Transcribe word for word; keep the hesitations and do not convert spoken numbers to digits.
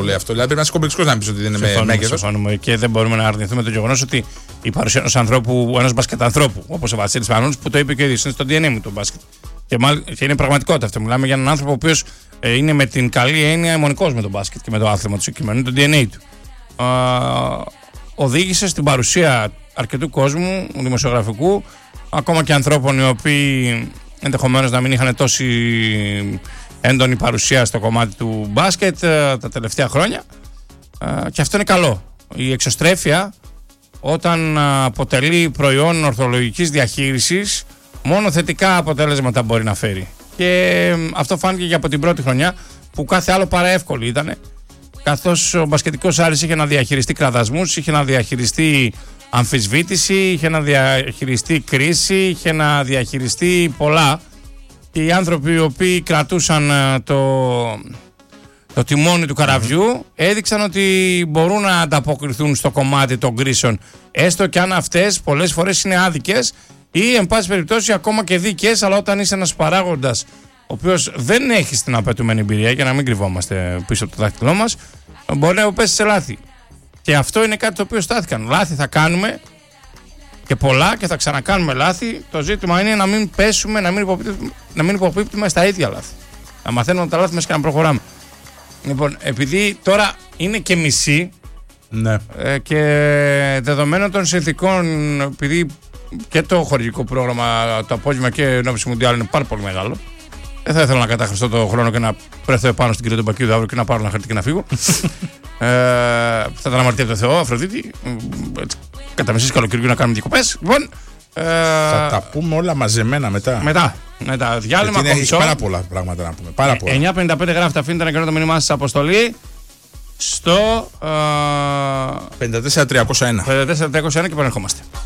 λέει αυτό. Δηλαδή πρέπει να είσαι κομπλεξικός να πεις ότι δεν είναι μέγεθος. Συμφωνούμε και δεν μπορούμε να αρνηθούμε το γεγονός ότι η παρουσία ενός ανθρώπου, ενός μπασκετανθρώπου, όπως ο Βασίλης Πανούτος, που το είπε και ο ίδιος, είναι στο ντι εν έι μου το μπάσκετ. Και, μάλ, και είναι πραγματικότητα αυτό. Μιλάμε για έναν άνθρωπο ο οποίος ε, είναι με την καλή έννοια αιμονικός με το μπάσκετ και με το άθλημα του συγκεκριμένου, το ντι εν έι του. Α, οδήγησε στην παρουσία αρκετού κόσμου, δημοσιογραφικού, ακόμα και ανθρώπων οι οποίοι ενδεχομένως να μην είχαν τόση έντονη παρουσία στο κομμάτι του μπάσκετ τα τελευταία χρόνια. Και αυτό είναι καλό. Η εξωστρέφεια, όταν αποτελεί προϊόν ορθολογικής διαχείρισης, μόνο θετικά αποτέλεσματα μπορεί να φέρει. Και αυτό φάνηκε και από την πρώτη χρονιά, που κάθε άλλο παρά εύκολη ήταν, καθώς ο μπασκετικός Άρης είχε να διαχειριστεί κραδασμούς, είχε να διαχειριστεί αμφισβήτηση, είχε να διαχειριστεί κρίση, είχε να διαχειριστεί πολλά. Και οι άνθρωποι οι οποίοι κρατούσαν το, το τιμόνι του καραβιού έδειξαν ότι μπορούν να ανταποκριθούν στο κομμάτι των κρίσεων, έστω και αν αυτές πολλές φορές είναι άδικες ή εν πάση περιπτώσει ακόμα και δίκαιες, αλλά όταν είσαι ένας παράγοντας ο οποίος δεν έχει την απαιτούμενη εμπειρία, για να μην κρυβόμαστε πίσω από το δάχτυλό μας, μπορεί να πέσει σε λάθη. Και αυτό είναι κάτι το οποίο στάθηκαν. Λάθη θα κάνουμε και πολλά και θα ξανακάνουμε λάθη. Το ζήτημα είναι να μην πέσουμε, να μην υποπίπτουμε, να μην υποπίπτουμε στα ίδια λάθη. Να μαθαίνουμε τα λάθη μας και να προχωράμε. Λοιπόν, επειδή τώρα είναι και μισή, ναι. ε, και δεδομένων των συνθηκών, επειδή και το χορηγικό πρόγραμμα το απόγευμα και η ενόψει Μουντιάλ είναι πάρα πολύ μεγάλο, δεν θα ήθελα να καταχρηστώ το χρόνο και να πρέθω επάνω στην κυρία Μπακίδου αύριο και να πάρω ένα χαρτί και να φύγω. ε, θα ήταν αμαρτία από το Θεό, Αφροδίτη. Κατά μισή καλοκαιριού να κάνουμε διακοπές. Λοιπόν, ε, θα τα πούμε όλα μαζεμένα μετά. Μετά. μετά διάλειμμα είναι, έχει πάρα πολλά πράγματα να πούμε. Πάρα πολλά. εννιά πενήντα πέντε γράφετε, αφήνετε να κάνετε το μήνυμά σας αποστολή στο ε, πέντε τέσσερα τριακόσια ένα. πέντε τέσσερα τριακόσια ένα και επανερχόμαστε.